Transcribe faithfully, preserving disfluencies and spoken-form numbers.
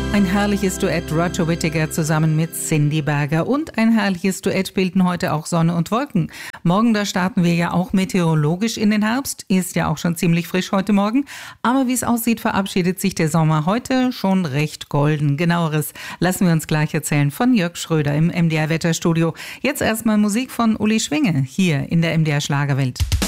Ein herrliches Duett Roger Whittaker zusammen mit Cindy Berger und ein herrliches Duett bilden heute auch Sonne und Wolken. Morgen, da starten wir ja auch meteorologisch in den Herbst, ist ja auch schon ziemlich frisch heute Morgen, aber wie es aussieht, verabschiedet sich der Sommer heute schon recht golden. Genaueres lassen wir uns gleich erzählen von Jörg Schröder im M D R Wetterstudio. Jetzt erstmal Musik von Uli Schwinge hier in der M D R Schlagerwelt.